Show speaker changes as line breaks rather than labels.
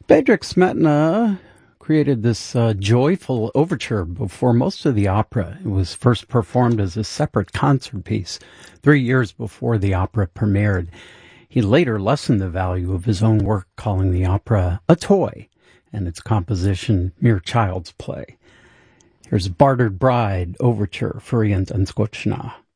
Bedřich Smetana created this joyful overture before most of the opera. It was first performed as a separate concert piece 3 years before the opera premiered. He later lessened the value of his own work, calling the opera a toy and its composition mere child's play. Here's Bartered Bride Overture for Jens Skoczna.